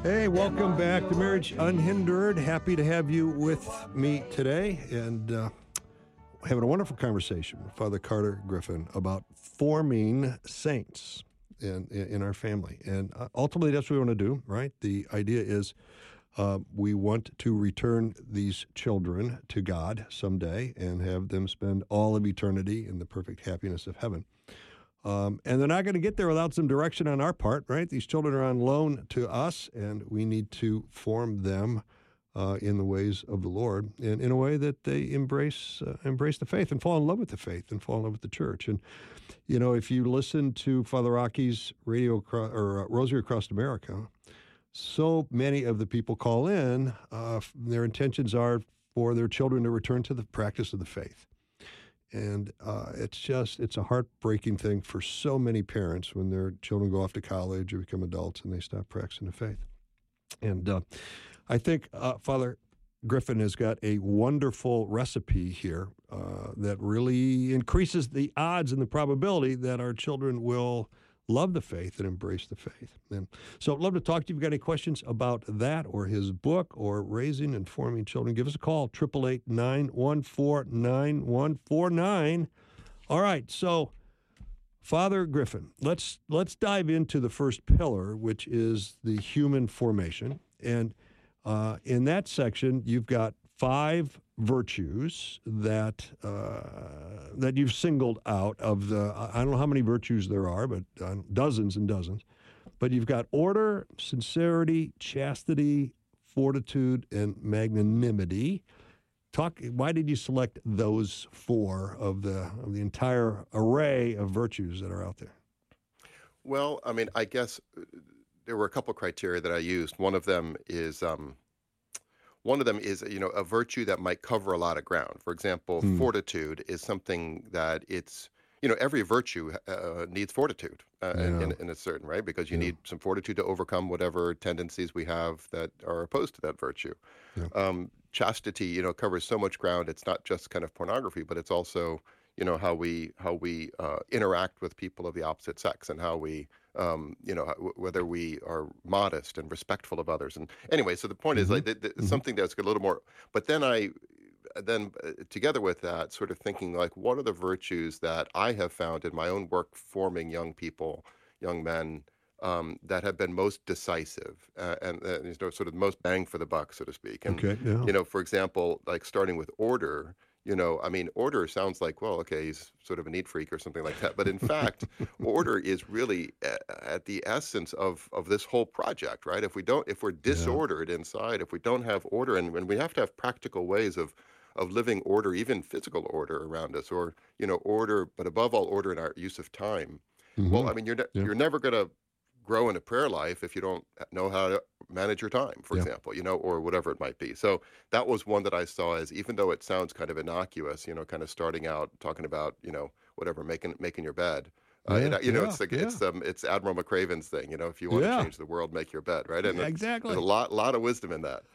Hey, welcome back to Marriage Unhindered. Happy to have you with me today, and having a wonderful conversation with Father Carter Griffin about forming saints in our family. And ultimately, that's what we want to do, right? The idea is we want to return these children to God someday and have them spend all of eternity in the perfect happiness of heaven. And they're not going to get there without some direction on our part, right? These children are on loan to us, and we need to form them in the ways of the Lord, and in a way that they embrace the faith and fall in love with the faith and fall in love with the church. And you know, if you listen to Father Rocky's Rosary Across America, so many of the people call in, their intentions are for their children to return to the practice of the faith. And it's a heartbreaking thing for so many parents when their children go off to college or become adults and they stop practicing the faith. And I think Father Griffin has got a wonderful recipe here that really increases the odds and the probability that our children will love the faith and embrace the faith. And so I'd love to talk to you if you've got any questions about that or his book or raising and forming children. Give us a call, 888-914-9149. All right, so Father Griffin, let's dive into the first pillar, which is the human formation. And in that section, you've got 5 virtues that you've singled out of the, I don't know how many virtues there are, but dozens and dozens. But you've got order, sincerity, chastity, fortitude, and magnanimity. Why did you select those 4 of the entire array of virtues that are out there? Well, I mean, I guess there were a couple criteria that I used. One of them is, a virtue that might cover a lot of ground. For example, fortitude is something that every virtue needs fortitude in a certain, right? Because you need some fortitude to overcome whatever tendencies we have that are opposed to that virtue. Yeah. Chastity, covers so much ground. It's not just kind of pornography, but it's also, how we interact with people of the opposite sex and how we, whether we are modest and respectful of others. And anyway, so the point is something that's a little more, but then together with that, sort of thinking like, what are the virtues that I have found in my own work forming young people, young men, that have been most decisive and sort of most bang for the buck, so to speak. And, for example, like starting with order, order sounds like, well, okay, he's sort of a neat freak or something like that. But in fact, order is really at the essence of this whole project, right? If we're disordered inside, if we don't have order, and we have to have practical ways of living order, even physical order around us, or, order, but above all, order in our use of time. Mm-hmm. Well, I mean, you're never going to grow in a prayer life if you don't know how to manage your time, for example, or whatever it might be. So that was one that I saw as, even though it sounds kind of innocuous, kind of starting out talking about, whatever, making your bed. It's Admiral McRaven's thing, if you want to change the world, make your bed, right? And exactly. There's a lot of wisdom in that.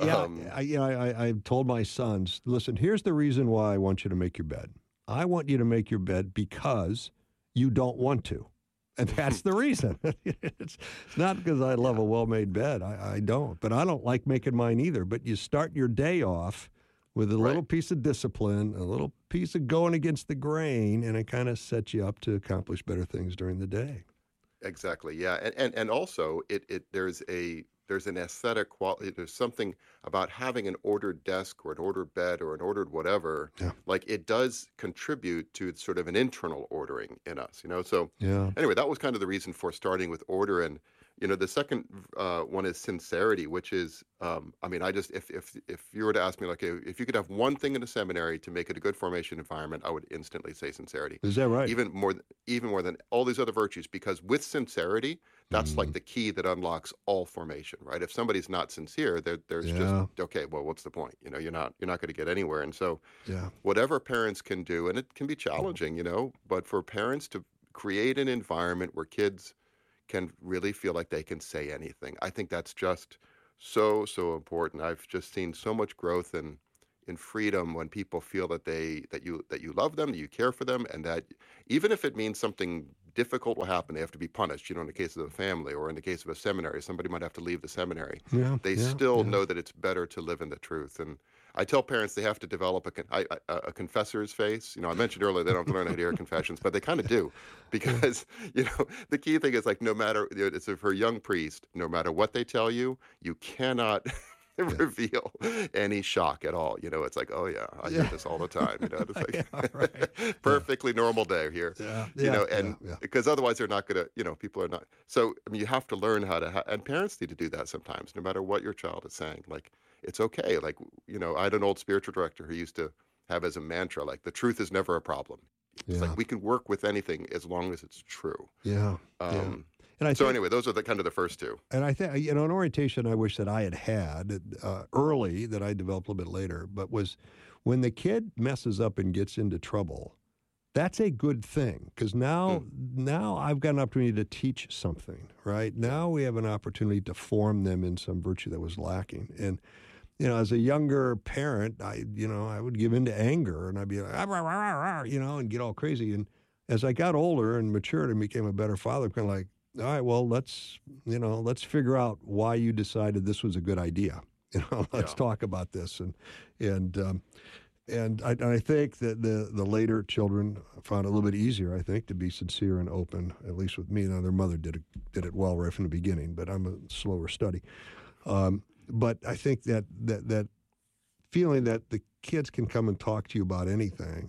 I've told my sons, listen, here's the reason why I want you to make your bed. I want you to make your bed because you don't want to. And that's the reason. It's not because I love a well-made bed. I don't. But I don't like making mine either. But you start your day off with a little piece of discipline, a little piece of going against the grain, and it kind of sets you up to accomplish better things during the day. Exactly, yeah. And also, there's an aesthetic quality. There's something about having an ordered desk or an ordered bed or an ordered whatever. Yeah. Like it does contribute to sort of an internal ordering in us, So anyway, that was kind of the reason for starting with order. And the second one is sincerity, which is, if you were to ask me, like, if you could have one thing in a seminary to make it a good formation environment, I would instantly say sincerity. Is that right? Even more than all these other virtues, because with sincerity, that's like the key that unlocks all formation, right? If somebody's not sincere, there's just, okay, well, what's the point? You're not going to get anywhere. And so whatever parents can do, and it can be challenging, but for parents to create an environment where kids can really feel like they can say anything. I think that's just so important. I've just seen so much growth in freedom when people feel that you love them, that you care for them, and that even if it means something difficult will happen. They have to be punished, in the case of the family, or in the case of a seminary, somebody might have to leave the seminary. Yeah, They yeah, still yeah. know that it's better to live in the truth. And I tell parents they have to develop a confessor's face. I mentioned earlier they don't have to learn how to hear confessions, but they kind of do, Yeah, because the key thing is, like, no matter, it's for a young priest, no matter what they tell you, you cannot yeah, reveal any shock at all. It's like, oh yeah, I hear yeah. this all the time. It's Yeah, right. like Yeah, perfectly normal day here. yeah, yeah, yeah, And yeah. because otherwise they're not gonna, people are not. So I mean, you have to learn how to, and parents need to do that sometimes, no matter what your child is saying. Like, it's okay. Like, I had an old spiritual director who used to have as a mantra, like, the truth is never a problem. It's like Yeah, we can work with anything as long as it's true. yeah, yeah. Um, And I so think anyway, those are the kind of the first two. And I think, an orientation I wish that I had early that I developed a little bit later, but was when the kid messes up and gets into trouble, that's a good thing because Mm, now I've got an opportunity to teach something, right? yeah, Now we have an opportunity to form them in some virtue that was lacking. And, as a younger parent, I would give in to anger and I'd be like, "Ah, rah, rah, rah, rah," and get all crazy. And as I got older and matured and became a better father, kind of like, all right, well, let's figure out why you decided this was a good idea. Let's yeah, talk about this. And I think that the later children found it a little bit easier, I think, to be sincere and open, at least with me. Now, their mother did it well right from the beginning, but I'm a slower study. But I think that feeling that the kids can come and talk to you about anything,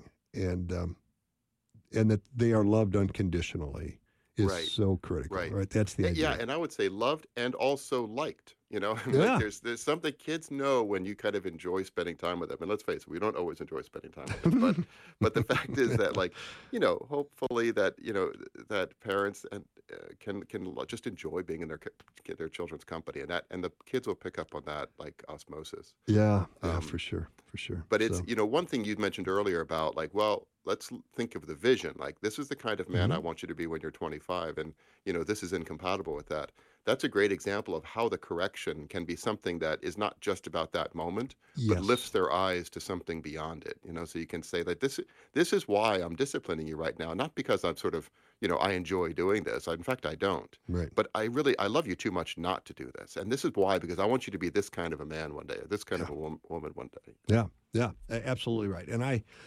and that they are loved unconditionally is right. so critical, Right. right? That's the Yeah, idea. and I would say loved and also liked. Like, Yeah. there's something kids know when you kind of enjoy spending time with them. And let's face it, we don't always enjoy spending time with them. But the fact is that, like, hopefully that that parents and can just enjoy being in their children's company, and the kids will pick up on that like osmosis. Yeah, yeah, Um, for sure, for sure. but it's, So, one thing you'd mentioned earlier about, like, well, let's think of the vision. Like, this is the kind of man I mhm. want you to be when you're 25, and this is incompatible with that. That's a great example of how the correction can be something that is not just about that moment, but lifts Yes, their eyes to something beyond it. So you can say that this is why I'm disciplining you right now, not because I'm sort of, I enjoy doing this. In fact, I don't. right. But I love you too much not to do this, and this is why, because I want you to be this kind of a man one day, or this kind Yeah, of a woman one day. yeah, yeah, absolutely right. And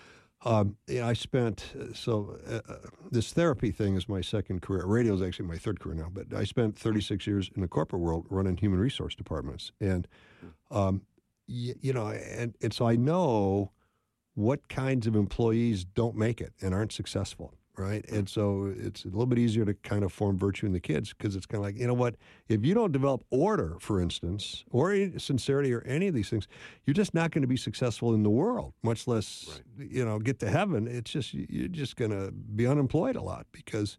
I spent this therapy thing is my second career. Radio is actually my third career now, but I spent Mm, 36 years in the corporate world running human resource departments, and mm, um, and so I know what kinds of employees don't make it and aren't successful, right? mm, And so it's a little bit easier to kind of form virtue in the kids because it's kind of like, you know what? If you don't develop order, for instance, or sincerity or any of these things, you're just not going to be successful in the world, much less, right. get to heaven. It's just, you're just going to be unemployed a lot because,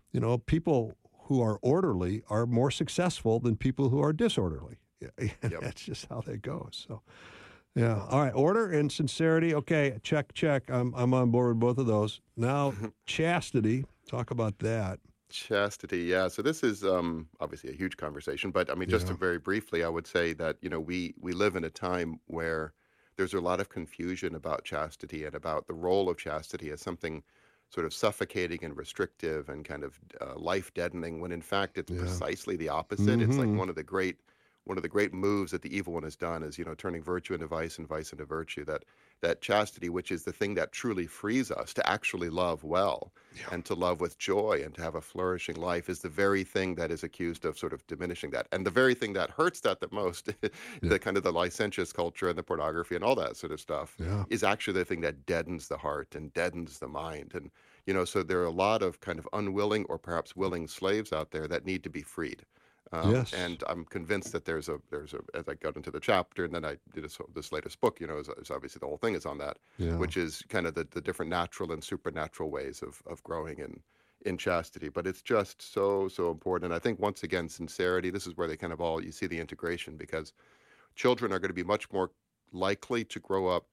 people who are orderly are more successful than people who are disorderly. And Yep. that's just how that goes. So. Yeah. All right. Order and sincerity. Okay. Check. Check. I'm on board with both of those. Now, chastity. Talk about that. Chastity, yeah. So this is obviously a huge conversation, but I mean, just to Yeah. very briefly, I would say that we live in a time where there's a lot of confusion about chastity and about the role of chastity as something sort of suffocating and restrictive and kind of life deadening, when in fact it's Yeah. precisely the opposite. It's like Mm-hmm. one of the great moves that the evil one has done is turning virtue into vice and vice into virtue. That chastity, which is the thing that truly frees us to actually love well Yeah. and to love with joy and to have a flourishing life, is the very thing that is accused of sort of diminishing that. And the very thing that hurts that the most, Yeah. the kind of the licentious culture and the pornography and all that sort of stuff, Yeah. is actually the thing that deadens the heart and deadens the mind. And, so there are a lot of kind of unwilling or perhaps willing slaves out there that need to be freed. Yes. And I'm convinced that there's a as I got into the chapter, and then I did this latest book, is obviously the whole thing is on that, Yeah. which is kind of the different natural and supernatural ways of growing in chastity. But it's just so, so important. And I think, once again, sincerity, this is where they kind of you see the integration, because children are going to be much more likely to grow up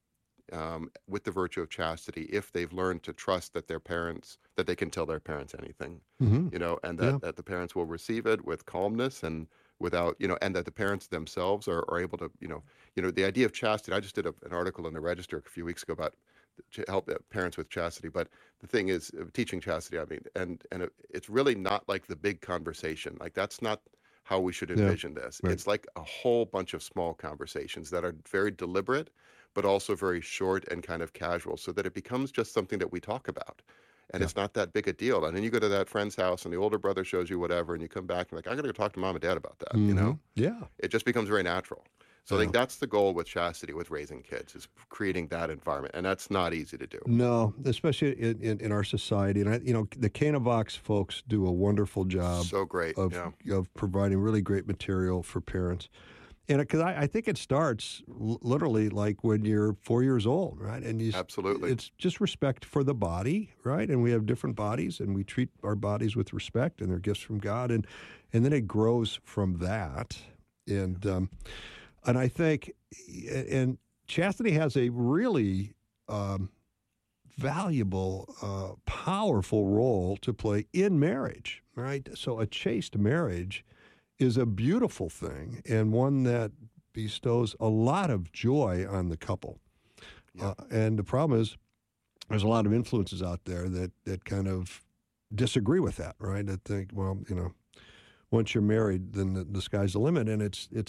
with the virtue of chastity if they've learned to trust that that they can tell their parents anything, Mm-hmm. and Yeah. that the parents will receive it with calmness and without, and that the parents themselves are able to, the idea of chastity. I just did an article in the Register a few weeks ago about to help parents with chastity. But the thing is, teaching chastity, I mean, and it's really not like the big conversation. Like that's not how we should envision this. Right. It's like a whole bunch of small conversations that are very deliberate, but also very short and kind of casual, so that it becomes just something that we talk about. And it's not that big a deal. And then you go to that friend's house and the older brother shows you whatever, and you come back and like, I got to go talk to mom and dad about that, you know? Yeah. It just becomes very natural. So I think that's the goal with chastity, with raising kids, is creating that environment. And that's not easy to do. No, especially in our society. And, the Canavox folks do a wonderful job So great. of providing really great material for parents. And because I think it starts literally like when you're 4 years old, right? And Absolutely. It's just respect for the body, right? And we have different bodies, and we treat our bodies with respect, and they're gifts from God, and then it grows from that. And I think, and chastity has a really valuable, powerful role to play in marriage, right? So a chaste marriage is a beautiful thing, and one that bestows a lot of joy on the couple. Yeah. And the problem is there's a lot of influences out there that kind of disagree with that, right? That think, well, once you're married, then the sky's the limit, and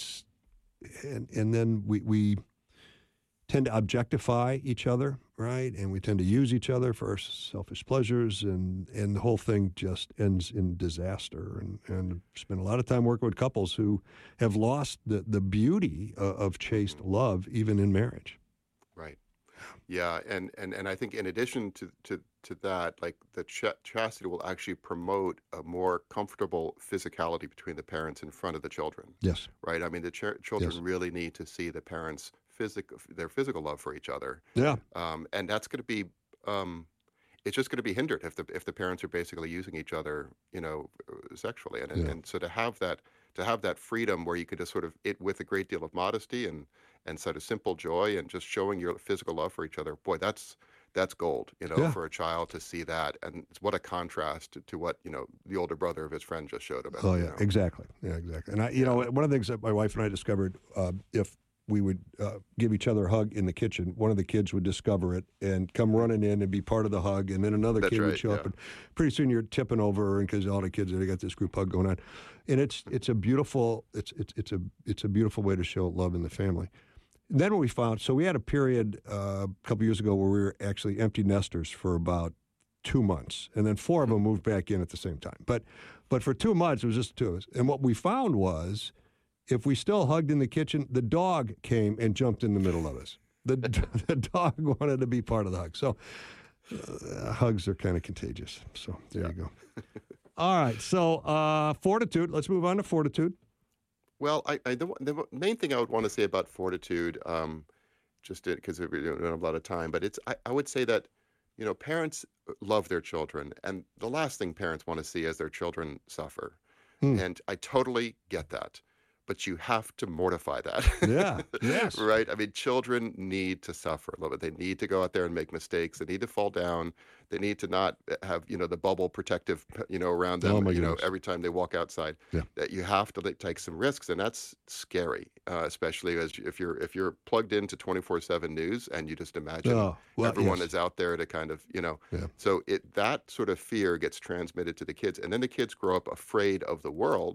and then we tend to objectify each other, right? And we tend to use each other for our selfish pleasures, and the whole thing just ends in disaster. And spend a lot of time working with couples who have lost the beauty of chaste love, even in marriage. Right. Yeah, and I think in addition to that, like the chastity will actually promote a more comfortable physicality between the parents in front of the children. Yes. Right. I mean, the children Yes. really need to see the parents' their physical love for each other. Yeah. And that's going to be, it's just going to be hindered if the parents are basically using each other, sexually. And so to have that freedom where you can just sort of with a great deal of modesty and sort of simple joy and just showing your physical love for each other, boy, that's gold, for a child to see that. And what a contrast to what, the older brother of his friend just showed about. Oh, yeah, exactly. Yeah, exactly. And one of the things that my wife and I discovered, if we would give each other a hug in the kitchen, one of the kids would discover it and come running in and be part of the hug, and then another kid would show up, and pretty soon you're tipping over, and because all the kids, they got this group hug going on, and it's a beautiful way to show love in the family. And then we found, so we had a period a couple years ago where we were actually empty nesters for about 2 months, and then 4 of them moved back in at the same time. But for 2 months, it was just the 2 of us. And what we found was, if we still hugged in the kitchen, the dog came and jumped in the middle of us. The dog wanted to be part of the hug. So hugs are kind of contagious. So there you go. All right. So fortitude. Let's move on to fortitude. Well, the main thing I would want to say about fortitude, just because we don't have a lot of time, but I would say that, parents love their children, and the last thing parents want to see is their children suffer. And I totally get that. But you have to mortify that. Yeah, yes. Right? I mean, children need to suffer a little bit. They need to go out there and make mistakes. They need to fall down. They need to not have, the bubble protective, around them, every time they walk outside. Yeah. That you have to take some risks, and that's scary, especially if you're plugged into 24/7 news, and you just imagine everyone is out there to kind of, So that sort of fear gets transmitted to the kids, and then the kids grow up afraid of the world,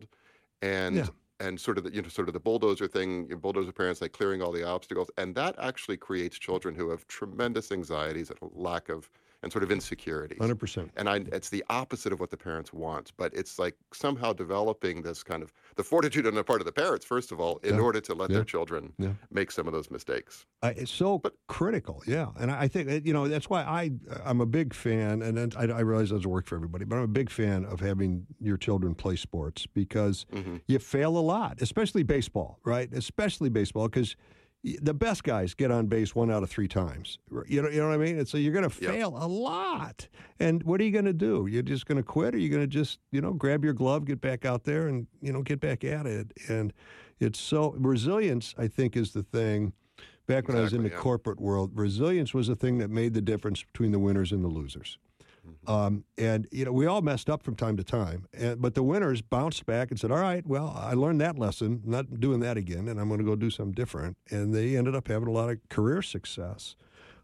and sort of the bulldozer thing, bulldozer parents, like clearing all the obstacles, and that actually creates children who have tremendous anxieties and lack of and sort of insecurities. 100%. And it's the opposite of what the parents want, but it's like somehow developing this kind of the fortitude on the part of the parents, first of all, in order to let their children make some of those mistakes. It's so critical, and I think that's why I'm a big fan, and then I realize it doesn't work for everybody, but I'm a big fan of having your children play sports, because you fail a lot, especially baseball, right? Especially baseball, because the best guys get on base 1 out of 3 times. You know what I mean? And so you're going to fail a lot. And what are you going to do? You're just going to quit, or you're going to just, grab your glove, get back out there, and, get back at it. And it's so resilience, I think, is the thing. Back when I was in the corporate world, resilience was the thing that made the difference between the winners and the losers. And, we all messed up from time to time, but the winners bounced back and said, all right, well, I learned that lesson, I'm not doing that again, and I'm going to go do something different. And they ended up having a lot of career success.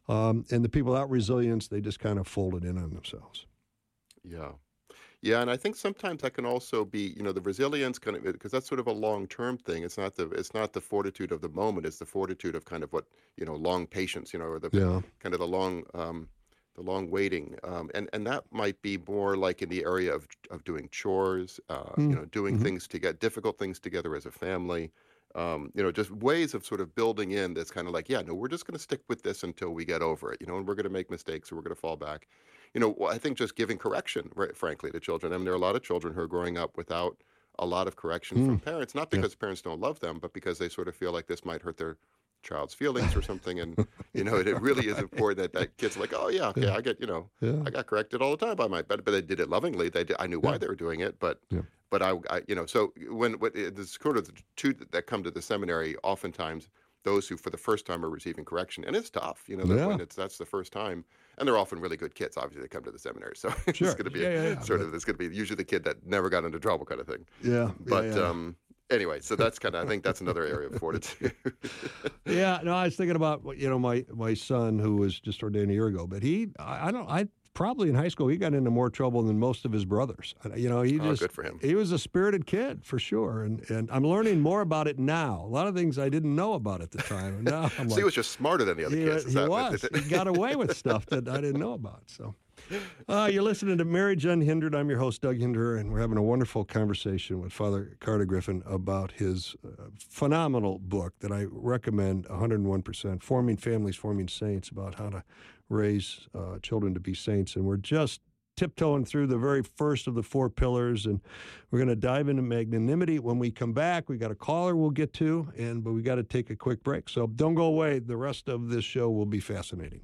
And the people without resilience, they just kind of folded in on themselves. Yeah. Yeah, and I think sometimes that can also be, the resilience kind of, because that's sort of a long-term thing. It's not the fortitude of the moment. It's the fortitude of kind of what, long patience, or kind of the long waiting, and that might be more like in the area of doing chores, doing things to get difficult things together as a family, just ways of sort of building in this kind of like, we're just going to stick with this until we get over it, and we're going to make mistakes, or we're going to fall back. I think just giving correction, right, frankly, to children. I mean, there are a lot of children who are growing up without a lot of correction from parents, not because parents don't love them, but because they sort of feel like this might hurt their child's feelings or something. And, it really is important that kids are like, oh, yeah, okay, I get, I got corrected all the time by but they did it lovingly. I knew why they were doing it, but I so when this sort of the two that come to the seminary, oftentimes those who for the first time are receiving correction, and it's tough, when that's the first time. And they're often really good kids. Obviously, they come to the seminary, so it's going to be it's going to be usually the kid that never got into trouble, kind of thing. Yeah. But anyway, so that's I think that's another area of fortitude. Yeah. No, I was thinking about my son who was just ordained a year ago, but I probably in high school he got into more trouble than most of his brothers. Good for him. He was a spirited kid for sure, and I'm learning more about it now. A lot of things I didn't know about at the time. And now I'm so he was just smarter than the other kids. He was. He got away with stuff that I didn't know about. So, you're listening to Marriage Unhindered. I'm your host, Doug Hinderer, and we're having a wonderful conversation with Father Carter Griffin about his phenomenal book that I recommend 101%, Forming Families, Forming Saints, about how to raise children to be saints. And we're just tiptoeing through the very first of the 4 pillars, and we're going to dive into magnanimity. When we come back, we got a caller we'll get to, but we got to take a quick break. So don't go away. The rest of this show will be fascinating.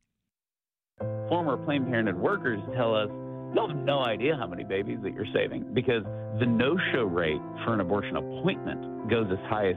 Former Planned Parenthood workers tell us you'll have no idea how many babies that you're saving because the no-show rate for an abortion appointment goes as high as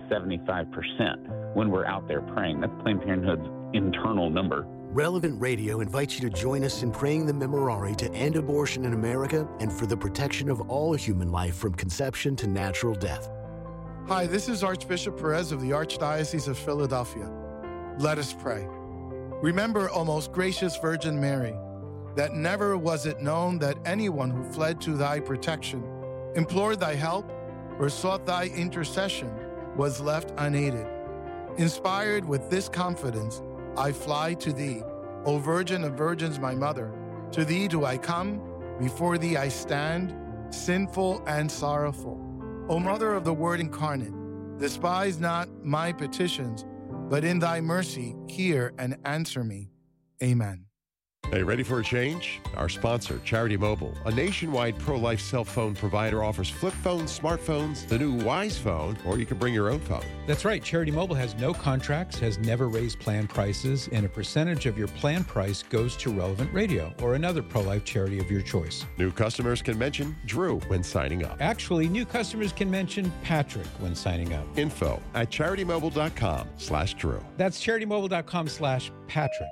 75% when we're out there praying. That's Planned Parenthood's internal number. Relevant Radio invites you to join us in praying the Memorare to end abortion in America and for the protection of all human life from conception to natural death. Hi, this is Archbishop Perez of the Archdiocese of Philadelphia. Let us pray. Remember, O most gracious Virgin Mary, that never was it known that anyone who fled to thy protection, implored thy help, or sought thy intercession was left unaided. Inspired with this confidence, I fly to thee, O Virgin of Virgins, my mother. To thee do I come, before thee I stand, sinful and sorrowful. O Mother of the Word incarnate, despise not my petitions, but in thy mercy hear and answer me. Amen. Hey, ready for a change? Our sponsor, Charity Mobile, a nationwide pro-life cell phone provider, offers flip phones, smartphones, the new Wise Phone, or you can bring your own phone. That's right. Charity Mobile has no contracts, has never raised plan prices, and a percentage of your plan price goes to Relevant Radio or another pro-life charity of your choice. New customers can mention Drew when signing up. Actually, new customers can mention Patrick when signing up. Info at CharityMobile.com/Drew. That's CharityMobile.com/Patrick.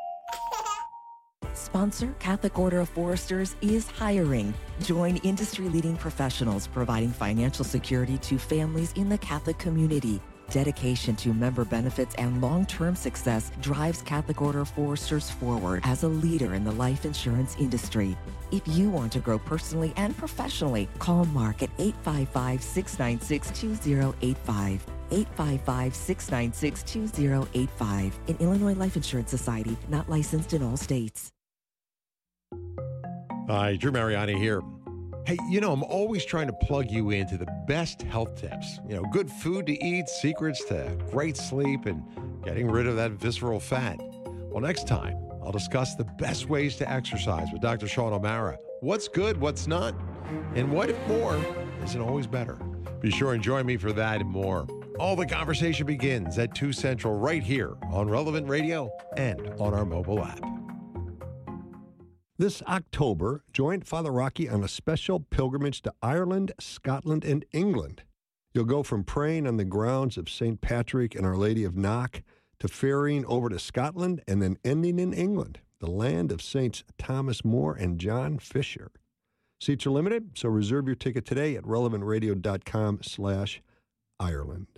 Sponsor Catholic Order of Foresters is hiring. Join industry-leading professionals providing financial security to families in the Catholic community. Dedication to member benefits and long-term success drives Catholic Order of Foresters forward as a leader in the life insurance industry. If you want to grow personally and professionally, call Mark at 855-696-2085. 855-696-2085. An Illinois Life Insurance Society, not licensed in all states. Hi, Drew Mariani here. Hey, I'm always trying to plug you into the best health tips. Good food to eat, secrets to great sleep, and getting rid of that visceral fat. Well, next time, I'll discuss the best ways to exercise with Dr. Sean O'Mara. What's good, what's not, and what if more isn't always better. Be sure and join me for that and more. All the conversation begins at 2 Central right here on Relevant Radio and on our mobile app. This October, join Father Rocky on a special pilgrimage to Ireland, Scotland, and England. You'll go from praying on the grounds of St. Patrick and Our Lady of Knock to ferrying over to Scotland and then ending in England, the land of Saints Thomas More and John Fisher. Seats are limited, so reserve your ticket today at relevantradio.com/Ireland.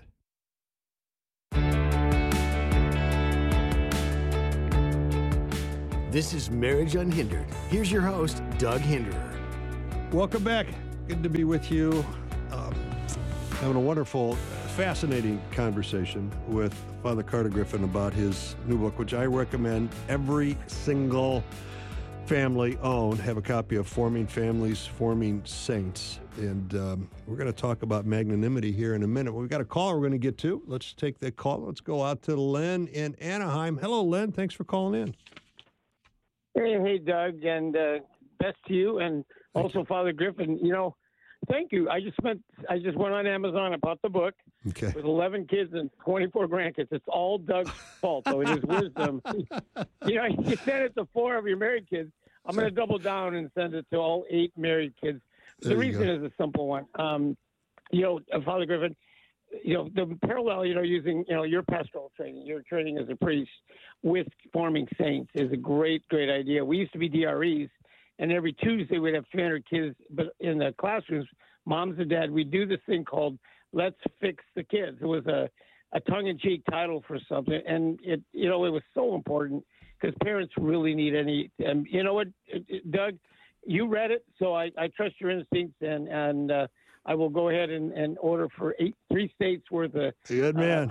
This is Marriage Unhindered. Here's your host, Doug Hinderer. Welcome back. Good to be with you. Having a wonderful, fascinating conversation with Father Carter Griffin about his new book, which I recommend every single family own. Have a copy of Forming Families, Forming Saints. And we're going to talk about magnanimity here in a minute. We've got a caller we're going to get to. Let's take that call. Let's go out to Len in Anaheim. Hello, Len. Thanks for calling in. Hey, Doug, and best to you, and also Father Griffin. You know, thank you. I just went on Amazon. I bought the book with 11 kids and 24 grandkids. It's all Doug's fault, though. It is wisdom. You know, you sent it to 4 of your married kids. I'm going to double down and send it to all 8 married kids. The reason is a simple one. You know, Father Griffin, you know, the parallel, you know, using, you know, your pastoral training, your training as a priest with Forming Saints is a great, great idea. We used to be DREs, and every Tuesday we'd have 300 kids, but in the classrooms, moms and dad, we'd do this thing called Let's Fix the Kids. It was a tongue-in-cheek title for something, and it, you know, it was so important because parents really need any, and you know what, Doug, you read it, so I trust your instincts, and I will go ahead and order for 3 states worth of good man.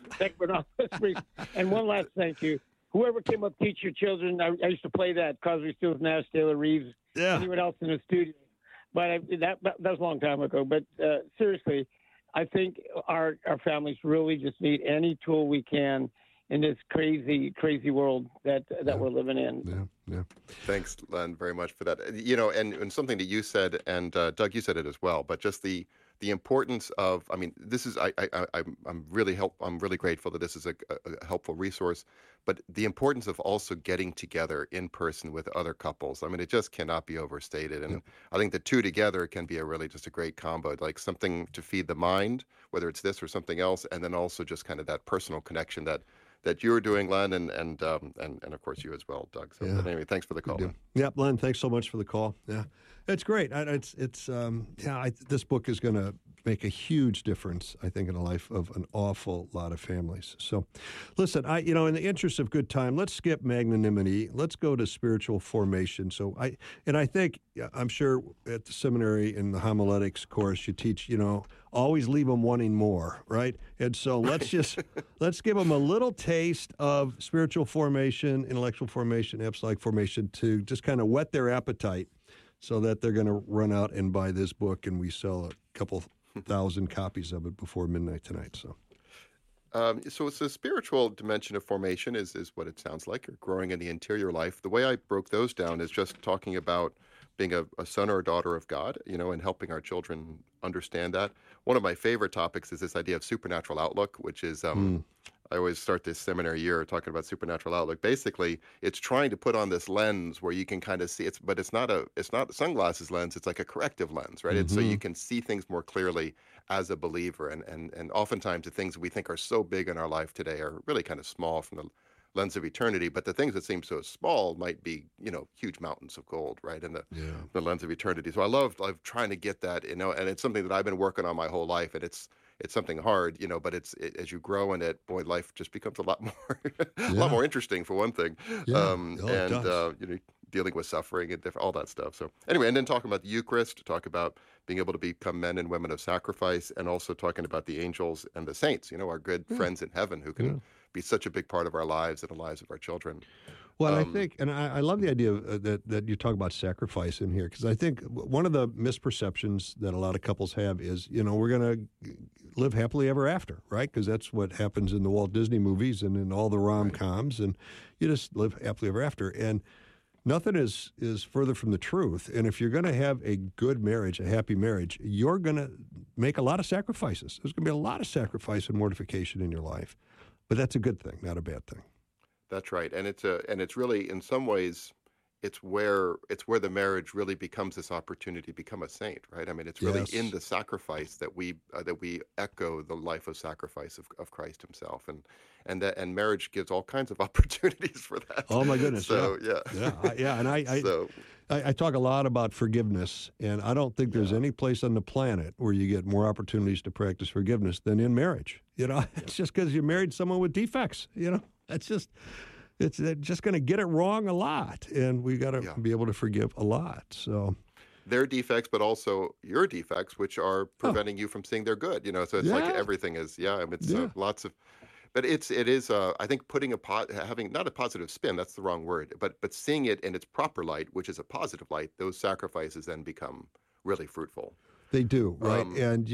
And one last thank you. Whoever came up, Teach Your Children. I used to play that. Cosby, Stills, Nash, Taylor, Reeves, anyone else in the studio. But that was a long time ago. But seriously, I think our families really just need any tool we can in this crazy, crazy world that we're living in. Yeah. Thanks, Len, very much for that. You know, and something that you said, and Doug, you said it as well, but just the importance of, I mean, this is, I'm really grateful that this is a helpful resource, but the importance of also getting together in person with other couples. I mean, it just cannot be overstated. And I think the two together can be a great combo, like something to feed the mind, whether it's this or something else, and then also just kind of that personal connection that you're doing, Len, and of course you as well, Doug. So, but anyway, thanks for the call. Yeah, Len, thanks so much for the call. Yeah, it's great. This book is going to make a huge difference, I think, in the life of an awful lot of families. So, listen, in the interest of good time, let's skip magnanimity. Let's go to spiritual formation. So, I'm sure at the seminary in the homiletics course you teach, always leave them wanting more, right? And so let's give them a little taste of spiritual formation, intellectual formation, apostolic formation to just kind of whet their appetite so that they're going to run out and buy this book, and we sell a couple thousand copies of it before midnight tonight. So it's the spiritual dimension of formation is what it sounds like, or growing in the interior life. The way I broke those down is just talking about being a son or a daughter of God, and helping our children understand that. One of my favorite topics is this idea of supernatural outlook, which is, I always start this seminary year talking about supernatural outlook. Basically, it's trying to put on this lens where you can kind of see but it's not a sunglasses lens. It's like a corrective lens, right? It's so you can see things more clearly as a believer. And oftentimes the things we think are so big in our life today are really kind of small from the lens of eternity, but the things that seem so small might be, huge mountains of gold, right? In the lens of eternity. So I love trying to get that, and it's something that I've been working on my whole life, and it's something hard, but as you grow in it, boy, life just becomes a lot more interesting, for one thing. Dealing with suffering and all that stuff. So anyway, and then talking about the Eucharist, talk about being able to become men and women of sacrifice, and also talking about the angels and the saints, our good friends in heaven who can be such a big part of our lives and the lives of our children. Well, I think, and I love the idea that you talk about sacrifice in here, because I think one of the misperceptions that a lot of couples have is, we're going to live happily ever after, right? Because that's what happens in the Walt Disney movies and in all the rom-coms, and you just live happily ever after. And nothing is further from the truth. And if you're going to have a good marriage, a happy marriage, you're going to make a lot of sacrifices. There's going to be a lot of sacrifice and mortification in your life. But that's a good thing, not a bad thing. That's right, and it's really, in some ways, it's where the marriage really becomes this opportunity to become a saint, right? I mean, it's really in the sacrifice that we echo the life of sacrifice of Christ Himself, and marriage gives all kinds of opportunities for that. Oh my goodness! So and I talk a lot about forgiveness, and I don't think there's any place on the planet where you get more opportunities to practice forgiveness than in marriage. It's just because you married someone with defects. That's just they're just going to get it wrong a lot, and we got to be able to forgive a lot. So their defects, but also your defects, which are preventing you from seeing their good. So it's like everything is. It's lots of. But it is. I think putting having not a positive spin. That's the wrong word. But seeing it in its proper light, which is a positive light, those sacrifices then become really fruitful. They do, right? And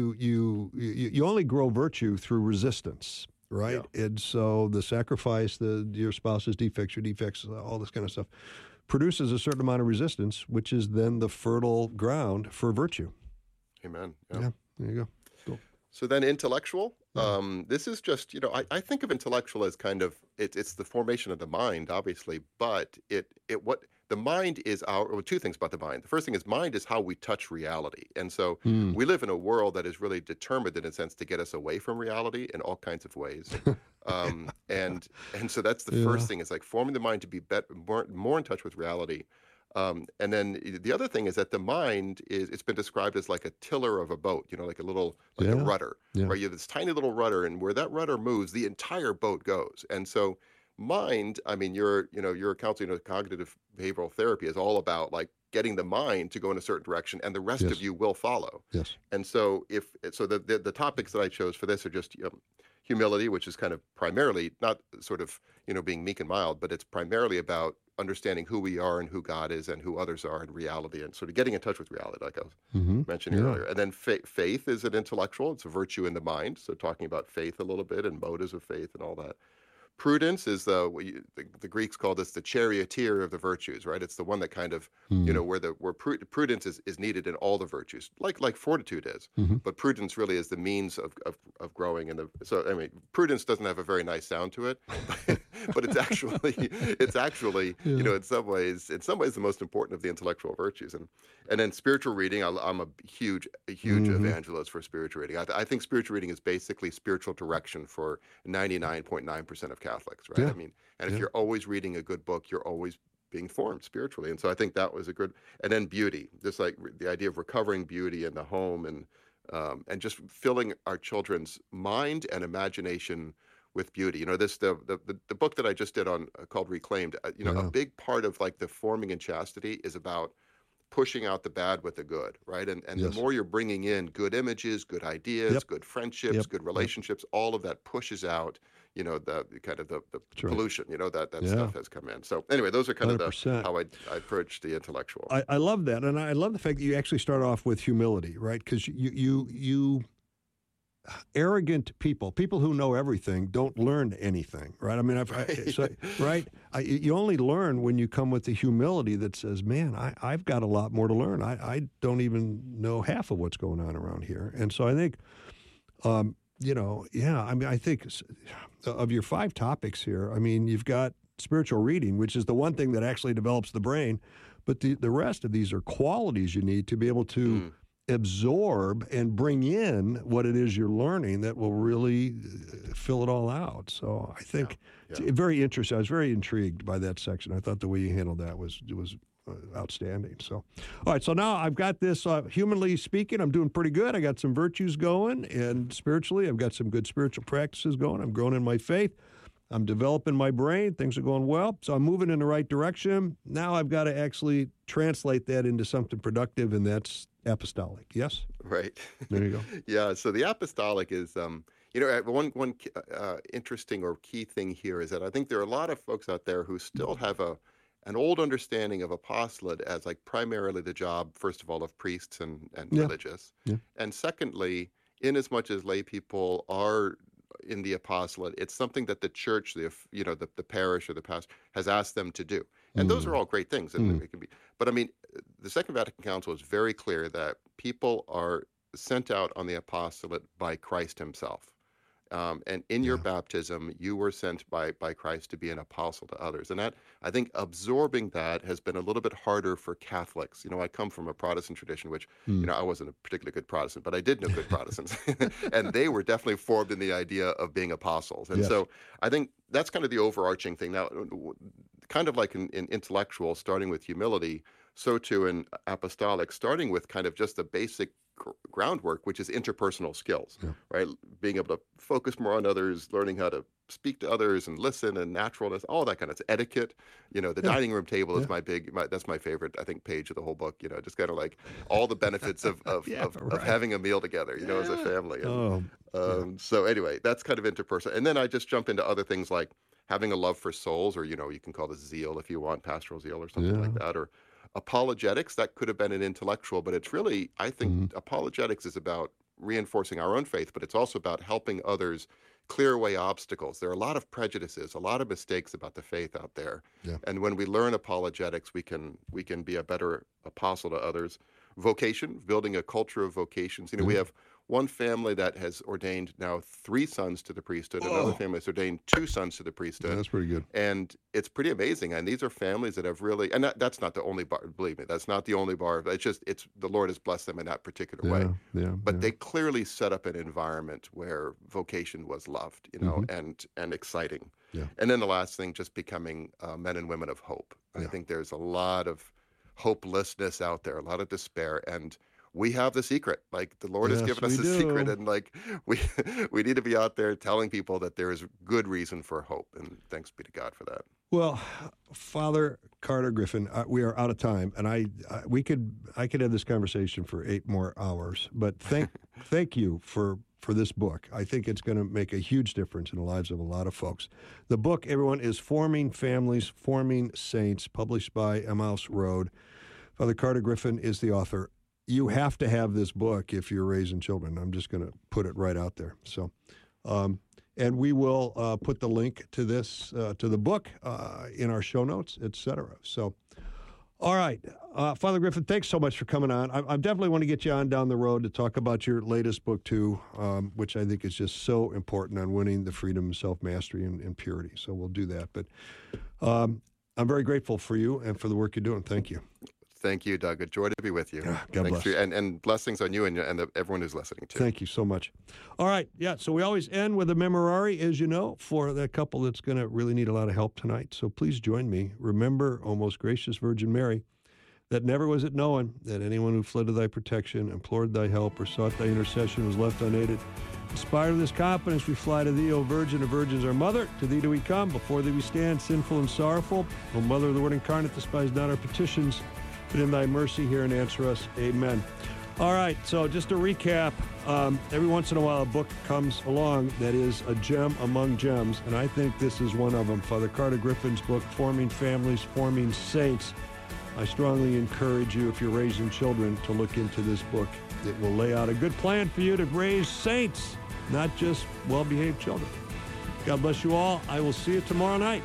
you only grow virtue through resistance, right? Yeah. And so the sacrifice, your spouse's defects, your defects, all this kind of stuff, produces a certain amount of resistance, which is then the fertile ground for virtue. Amen. Yeah, there you go. Cool. So then intellectual. This is just, I think of intellectual as kind of, it's the formation of the mind, obviously, but what the mind is two things about the mind. The first thing is mind is how we touch reality. And so we live in a world that is really determined in a sense to get us away from reality in all kinds of ways. And so that's the first thing, is like forming the mind to be more in touch with reality. And then the other thing is that the mind it's been described as like a tiller of a boat, like a little, a rudder, where you have this tiny little rudder, and where that rudder moves, the entire boat goes. And so mind, I mean, your counseling, cognitive behavioral therapy is all about like getting the mind to go in a certain direction, and the rest of you will follow. Yes. And so the topics that I chose for this are just humility, which is kind of primarily not sort of, being meek and mild, but it's primarily about understanding who we are and who God is and who others are in reality, and sort of getting in touch with reality, like I was mentioning earlier. And then faith is an intellectual. It's a virtue in the mind. So talking about faith a little bit and motives of faith and all that. Prudence is the Greeks call this the charioteer of the virtues, right? It's the one that kind of, where prudence is needed in all the virtues, like fortitude is. But prudence really is the means of growing. So prudence doesn't have a very nice sound to it, but it's actually in some ways the most important of the intellectual virtues. And then spiritual reading, I'm a huge evangelist for spiritual reading. I think spiritual reading is basically spiritual direction for 99.9% of Catholics, right? Yeah. I mean, and if you're always reading a good book, you're always being formed spiritually. And so I think that was a good. And then beauty, just like the idea of recovering beauty in the home, and just filling our children's mind and imagination with beauty. The book that I just did on called Reclaimed. A big part of like the forming in chastity is about pushing out the bad with the good, right? And the more you're bringing in good images, good ideas, good friendships, good relationships, all of that pushes out, the kind of the pollution, that stuff has come in. So anyway, those are kind 100%. Of how I approach the intellectual. I love that, and I love the fact that you actually start off with humility, right? Because you arrogant people who know everything don't learn anything, right? I mean, you only learn when you come with the humility that says, man, I've got a lot more to learn. I don't even know half of what's going on around here. And so I think, I think of your 5 topics here, I mean, you've got spiritual reading, which is the one thing that actually develops the brain, but the rest of these are qualities you need to be able to absorb and bring in what it is you're learning that will really fill it all out. So I think it's very interesting. I was very intrigued by that section. I thought the way you handled that was outstanding. So, all right. So now I've got this, humanly speaking, I'm doing pretty good. I got some virtues going, and spiritually, I've got some good spiritual practices going. I'm growing in my faith. I'm developing my brain. Things are going well. So I'm moving in the right direction. Now I've got to actually translate that into something productive, and that's apostolic. Yes? Right. There you go. Yeah. So the apostolic is, one interesting or key thing here is that I think there are a lot of folks out there who still have an old understanding of apostolate as like primarily the job, first of all, of priests and religious. Yeah. And secondly, in as much as lay people are in the apostolate, it's something that the church, the parish or the pastor has asked them to do. And those are all great things. And it can be, but I mean, the Second Vatican Council is very clear that people are sent out on the apostolate by Christ himself. And in your baptism, you were sent by Christ to be an apostle to others. And that, I think, absorbing that has been a little bit harder for Catholics. I come from a Protestant tradition, which, I wasn't a particularly good Protestant, but I did know good Protestants. And they were definitely formed in the idea of being apostles. And so I think that's kind of the overarching thing. Now, kind of like in intellectual, starting with humility, so too in apostolic, starting with kind of just the basic groundwork, which is interpersonal skills, right? Being able to focus more on others, learning how to speak to others and listen and naturalness, all that kind of etiquette. The dining room table is that's my favorite, I think, page of the whole book. Just kind of like all the benefits of having a meal together, as a family. And, so anyway, that's kind of interpersonal. And then I just jump into other things like having a love for souls, or, you can call this zeal if you want, pastoral zeal or something like that, or apologetics. That could have been an intellectual, but it's really, I think apologetics is about reinforcing our own faith, but it's also about helping others clear away obstacles. There are a lot of prejudices, a lot of mistakes about the faith out there. And when we learn apologetics, we can be a better apostle to others. Vocation, building a culture of vocations. We have one family that has ordained now 3 sons to the priesthood. Another family has ordained 2 sons to the priesthood. That's pretty good. And it's pretty amazing. And these are families that have really, and that's not the only bar, believe me, that's not the only bar. It's the Lord has blessed them in that particular way. But they clearly set up an environment where vocation was loved, and exciting. And then the last thing, just becoming men and women of hope. I think there's a lot of hopelessness out there, a lot of despair, and we have the secret. Like the Lord has given us the secret, and like we need to be out there telling people that there is good reason for hope, and thanks be to God for that. Well, Father Carter Griffin, we are out of time, and I could have this conversation for 8 more hours. But thank you for this book. I think it's going to make a huge difference in the lives of a lot of folks. The book, everyone, is Forming Families, Forming Saints, published by Emmaus Road. Father Carter Griffin is the author. You have to have this book if you're raising children. I'm just going to put it right out there. So, and we will put the link to this, to the book in our show notes, etc. So, all right. Father Griffin, thanks so much for coming on. I definitely want to get you on down the road to talk about your latest book, too, which I think is just so important on winning the freedom, self-mastery, and purity. So we'll do that. But I'm very grateful for you and for the work you're doing. Thank you. Thank you, Doug. A joy to be with you. God bless. And blessings on you and everyone who's listening, too. Thank you so much. All right. Yeah, so we always end with a memorare, as you know, for that couple that's going to really need a lot of help tonight. So please join me. Remember, O most gracious Virgin Mary, that never was it known that anyone who fled to thy protection, implored thy help, or sought thy intercession was left unaided. Inspired of this confidence, we fly to thee, O Virgin of Virgins, our Mother. To thee do we come. Before thee we stand, sinful and sorrowful. O Mother of the Word incarnate, despise not our petitions, but in thy mercy hear and answer us. Amen. All right, so just to recap, every once in a while a book comes along that is a gem among gems, and I think this is one of them. Father Carter Griffin's book, Forming Families, Forming Saints. I strongly encourage you, if you're raising children, to look into this book. It will lay out a good plan for you to raise saints, not just well-behaved children. God bless you all. I will see you tomorrow night.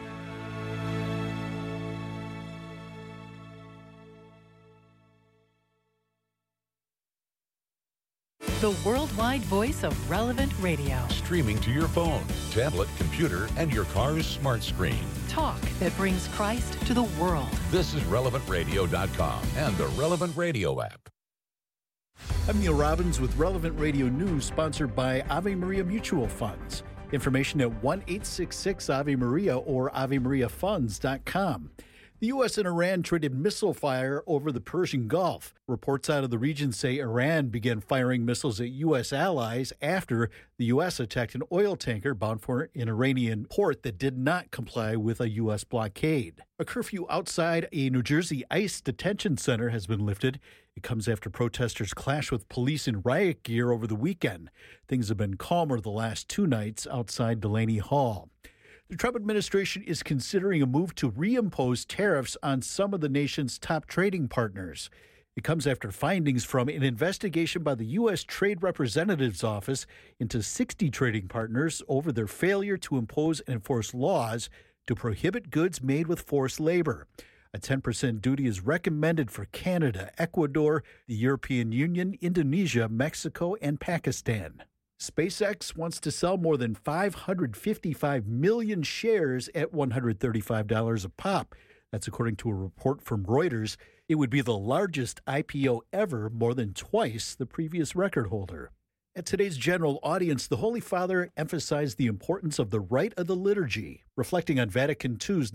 The worldwide voice of Relevant Radio. Streaming to your phone, tablet, computer, and your car's smart screen. Talk that brings Christ to the world. This is RelevantRadio.com and the Relevant Radio app. I'm Neil Robbins with Relevant Radio News, sponsored by Ave Maria Mutual Funds. Information at 1-866-AVE-MARIA or AveMariaFunds.com. The U.S. and Iran traded missile fire over the Persian Gulf. Reports out of the region say Iran began firing missiles at U.S. allies after the U.S. attacked an oil tanker bound for an Iranian port that did not comply with a U.S. blockade. A curfew outside a New Jersey ICE detention center has been lifted. It comes after protesters clashed with police in riot gear over the weekend. Things have been calmer the last 2 nights outside Delaney Hall. The Trump administration is considering a move to reimpose tariffs on some of the nation's top trading partners. It comes after findings from an investigation by the U.S. Trade Representative's Office into 60 trading partners over their failure to impose and enforce laws to prohibit goods made with forced labor. A 10% duty is recommended for Canada, Ecuador, the European Union, Indonesia, Mexico, and Pakistan. SpaceX wants to sell more than 555 million shares at $135 a pop. That's according to a report from Reuters. It would be the largest IPO ever, more than twice the previous record holder. At today's general audience, the Holy Father emphasized the importance of the rite of the liturgy, reflecting on Vatican II's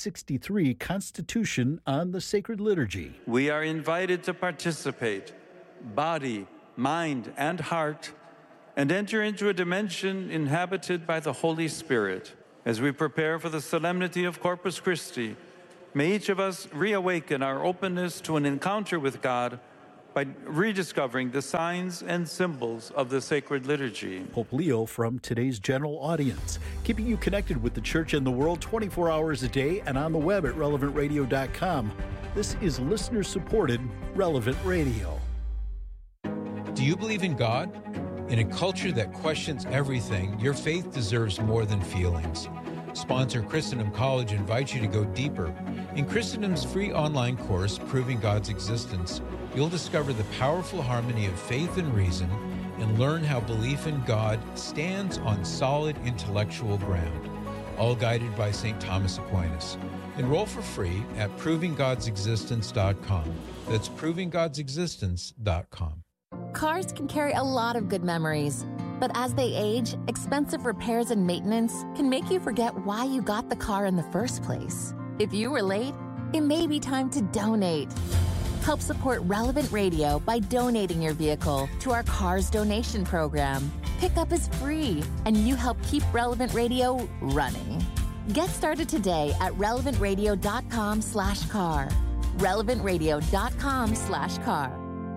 1963 Constitution on the Sacred Liturgy. We are invited to participate body, mind, and heart, and enter into a dimension inhabited by the Holy Spirit. As we prepare for the solemnity of Corpus Christi, may each of us reawaken our openness to an encounter with God by rediscovering the signs and symbols of the sacred liturgy. Pope Leo from today's general audience, keeping you connected with the church and the world 24 hours a day and on the web at relevantradio.com. This is listener-supported Relevant Radio. Do you believe in God? In a culture that questions everything, your faith deserves more than feelings. Sponsor Christendom College invites you to go deeper. In Christendom's free online course, Proving God's Existence, you'll discover the powerful harmony of faith and reason and learn how belief in God stands on solid intellectual ground, all guided by St. Thomas Aquinas. Enroll for free at provinggodsexistence.com. That's provinggodsexistence.com. Cars can carry a lot of good memories, but as they age, expensive repairs and maintenance can make you forget why you got the car in the first place. If you were late, it may be time to donate. Help support Relevant Radio by donating your vehicle to our Cars donation program. Pickup is free, and you help keep Relevant Radio running. Get started today at relevantradio.com/car. relevantradio.com/car.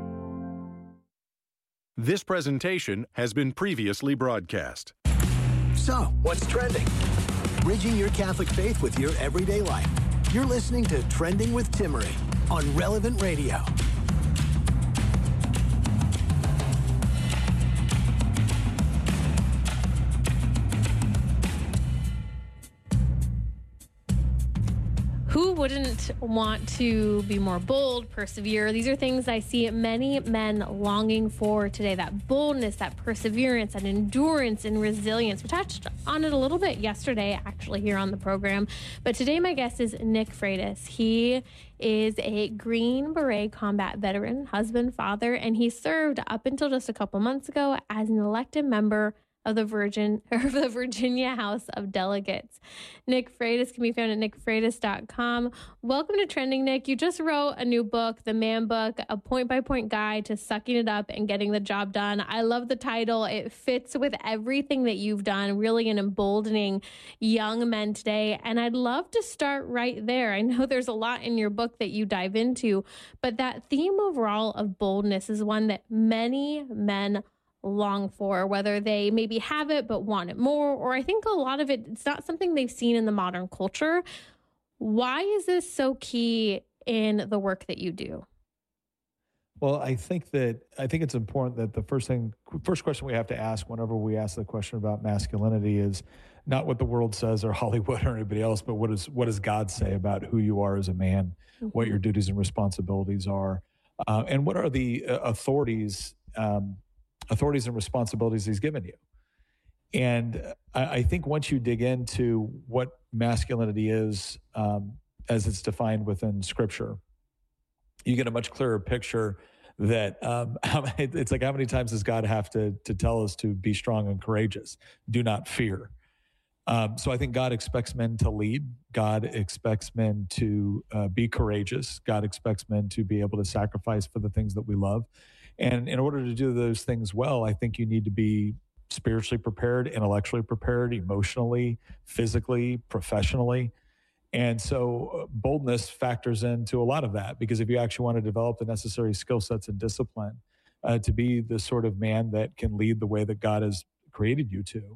This presentation has been previously broadcast. So, what's trending? Bridging your Catholic faith with your everyday life. You're listening to Trending with Timmerie on Relevant Radio. Who wouldn't want to be more bold, persevere? These are things I see many men longing for today. That boldness, that perseverance, that endurance and resilience. We touched on it a little bit yesterday, actually, here on the program. But today my guest is Nick Freitas. He is a Green Beret combat veteran, husband, father, and he served up until just a couple months ago as an elected member of the Virginia House of Delegates. Nick Freitas can be found at nickfreitas.com. Welcome to Trending, Nick. You just wrote a new book, The Man Book, a point-by-point guide to sucking it up and getting the job done. I love the title. It fits with everything that you've done, really in emboldening young men today. And I'd love to start right there. I know there's a lot in your book that you dive into, but that theme overall of boldness is one that many men long for, whether they maybe have it but want it more, or I think a lot of it's not something they've seen in the modern culture. Why is this so key in the work that you do? Well, I think it's important that the first question we have to ask whenever we ask the question about masculinity is not what the world says or Hollywood or anybody else, but what does God say about who you are as a man, what your duties and responsibilities are, and what are the authorities and responsibilities he's given you. And I think once you dig into what masculinity is, as it's defined within Scripture, you get a much clearer picture that it's like, how many times does God have to tell us to be strong and courageous? Do not fear. So I think God expects men to lead. God expects men to be courageous. God expects men to be able to sacrifice for the things that we love. And in order to do those things well, I think you need to be spiritually prepared, intellectually prepared, emotionally, physically, professionally. And so boldness factors into a lot of that, because if you actually want to develop the necessary skill sets and discipline to be the sort of man that can lead the way that God has created you to,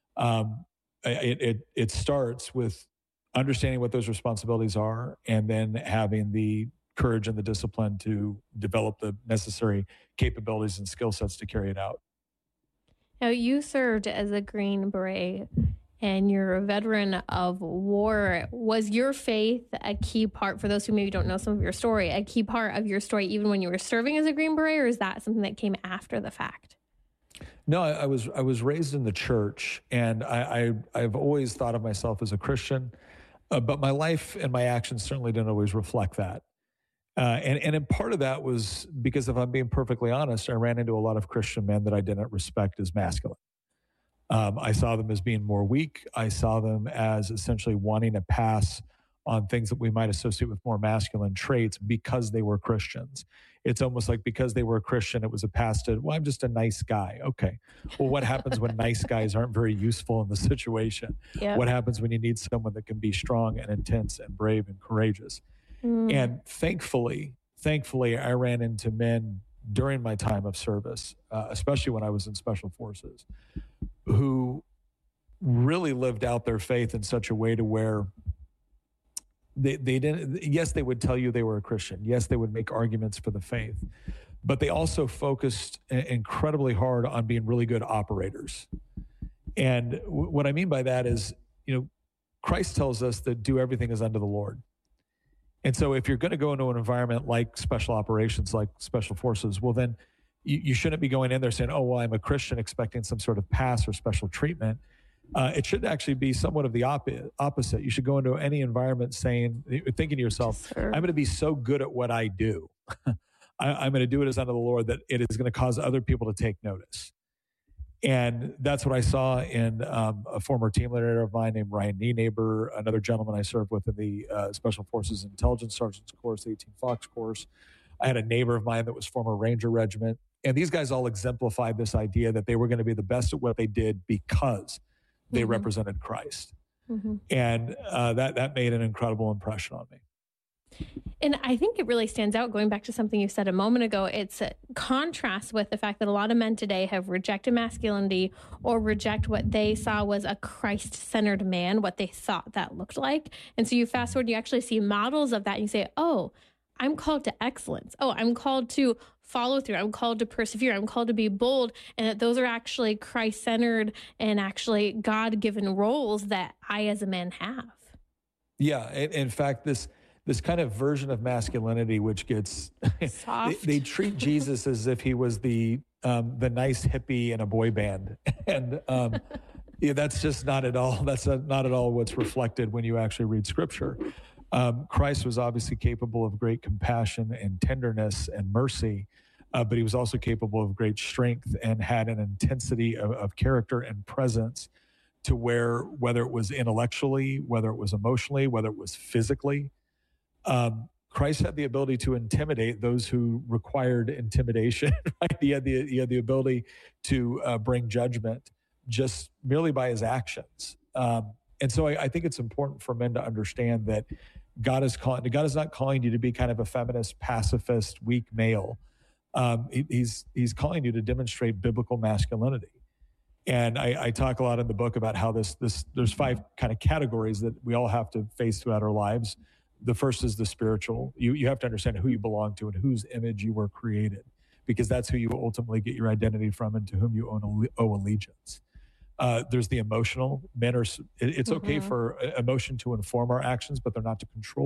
it starts with understanding what those responsibilities are and then having the courage and the discipline to develop the necessary capabilities and skill sets to carry it out. Now, you served as a Green Beret and you're a veteran of war. Was your faith a key part, for those who maybe don't know some of your story, a key part of your story even when you were serving as a Green Beret, or is that something that came after the fact? No, I was raised in the church, and I've always thought of myself as a Christian, but my life and my actions certainly didn't always reflect that. And in part of that was because, if I'm being perfectly honest, I ran into a lot of Christian men that I didn't respect as masculine. I saw them as being more weak. I saw them as essentially wanting to pass on things that we might associate with more masculine traits because they were Christians. It's almost like because they were a Christian, it was a pass to, well, I'm just a nice guy. Okay. Well, what happens when nice guys aren't very useful in the situation? Yep. What happens when you need someone that can be strong and intense and brave and courageous? And thankfully, I ran into men during my time of service, especially when I was in Special Forces, who really lived out their faith in such a way to where they didn't, yes, they would tell you they were a Christian. Yes, they would make arguments for the faith, but they also focused incredibly hard on being really good operators. And what I mean by that is, Christ tells us that do everything as unto the Lord. And so if you're going to go into an environment like special operations, like Special Forces, well, then you shouldn't be going in there saying, oh, well, I'm a Christian, expecting some sort of pass or special treatment. It should actually be somewhat of the opposite. You should go into any environment thinking to yourself, I'm going to be so good at what I do. I'm going to do it as unto the Lord that it is going to cause other people to take notice. And that's what I saw in a former team leader of mine named Ryan Nienaber, another gentleman I served with in the Special Forces Intelligence Sergeant's course, the 18 Fox course. I had a neighbor of mine that was former Ranger Regiment. And these guys all exemplified this idea that they were going to be the best at what they did because they represented Christ. And that made an incredible impression on me. And I think it really stands out, going back to something you said a moment ago. It's a contrast with the fact that a lot of men today have rejected masculinity or reject what they saw was a Christ-centered man, what they thought that looked like. And so you fast forward, you actually see models of that, and you say, oh, I'm called to excellence. Oh, I'm called to follow through. I'm called to persevere. I'm called to be bold. And that those are actually Christ-centered and actually God-given roles that I as a man have. Yeah. In fact, this kind of version of masculinity, which gets soft. They treat Jesus as if he was the nice hippie in a boy band, and that's just not at all. That's not at all what's reflected when you actually read Scripture. Christ was obviously capable of great compassion and tenderness and mercy, but he was also capable of great strength and had an intensity of character and presence to where, whether it was intellectually, whether it was emotionally, whether it was physically, Christ had the ability to intimidate those who required intimidation. Right? He had the ability to bring judgment just merely by his actions. And so I think it's important for men to understand that God is not calling you to be kind of a feminist, pacifist, weak male. He's calling you to demonstrate biblical masculinity. And I talk a lot in the book about how there's 5 kind of categories that we all have to face throughout our lives. The first is the spiritual. You have to understand who you belong to and whose image you were created, because that's who you ultimately get your identity from and to whom you owe allegiance. There's the emotional. It's okay for emotion to inform our actions, but they're not to control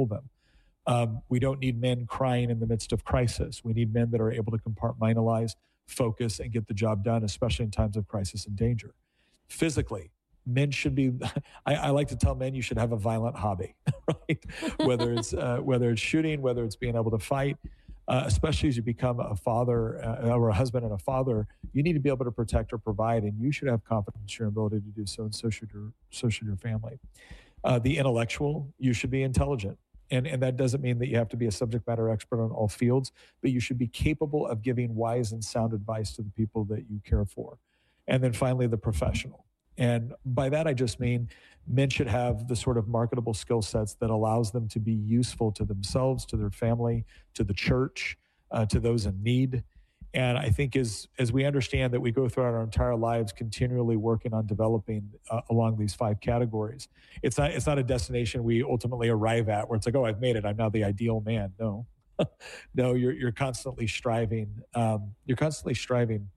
them. We don't need men crying in the midst of crisis. We need men that are able to compartmentalize, focus, and get the job done, especially in times of crisis and danger. Physically, men should be, I like to tell men you should have a violent hobby, right? Whether it's shooting, whether it's being able to fight, especially as you become a father or a husband and a father, you need to be able to protect or provide, and you should have confidence in your ability to do so, and so should your family. The intellectual, you should be intelligent. And that doesn't mean that you have to be a subject matter expert on all fields, but you should be capable of giving wise and sound advice to the people that you care for. And then finally, the professional. And by that, I just mean men should have the sort of marketable skill sets that allows them to be useful to themselves, to their family, to the church, to those in need. And I think as we understand that we go throughout our entire lives continually working on developing along these 5 categories, it's not a destination we ultimately arrive at where it's like, oh, I've made it, I'm now the ideal man. No, no, you're constantly striving. You're constantly striving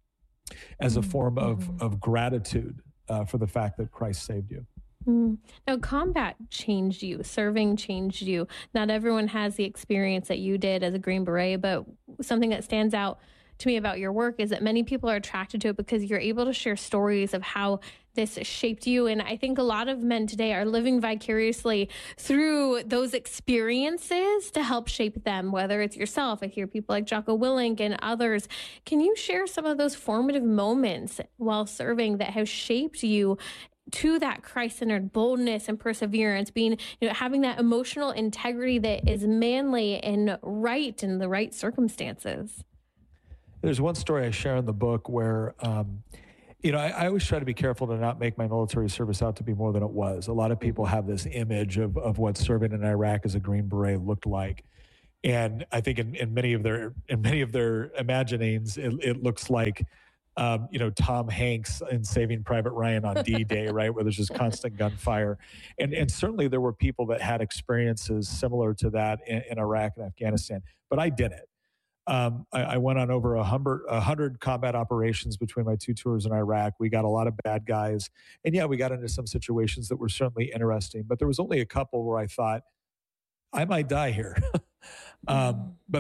as a form of gratitude for the fact that Christ saved you. Now, combat changed you. Serving changed you. Not everyone has the experience that you did as a Green Beret, but something that stands out to me about your work is that many people are attracted to it because you're able to share stories of how this shaped you. And I think a lot of men today are living vicariously through those experiences to help shape them, whether it's yourself. I hear people like Jocko Willink and others. Can you share some of those formative moments while serving that have shaped you to that Christ-centered boldness and perseverance, being, having that emotional integrity that is manly and right in the right circumstances. There's one story I share in the book where, I always try to be careful to not make my military service out to be more than it was. A lot of people have this image of what serving in Iraq as a Green Beret looked like. And I think in many of their imaginings, it looks like, Tom Hanks in Saving Private Ryan on D-Day, right, where there's just constant gunfire. And certainly there were people that had experiences similar to that in Iraq and Afghanistan, but I didn't. I went on over 100 combat operations between my 2 tours in Iraq. We got a lot of bad guys. And yeah, we got into some situations that were certainly interesting, but there was only a couple where I thought, I might die here. But